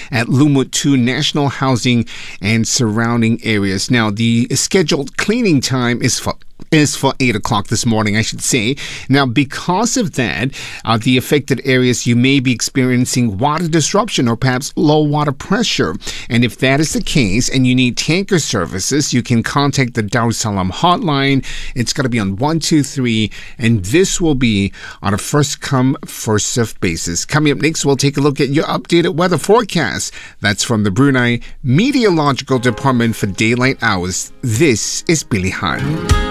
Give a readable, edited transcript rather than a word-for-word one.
at Lumut 2 National Housing and surrounding areas. Now, the scheduled cleaning time is for 8 o'clock this morning, I should say. Now, because of that, the affected areas, you may be experiencing water disruption or perhaps low water pressure. And if that is the case and you need tanker services, you can contact the Darussalam hotline. It's going to be on 123, and this will be on a first-come, first-served basis. Coming up next, we'll take a look at your updated weather forecast. That's from the Brunei Meteorological Department for daylight hours. This is Billy Han.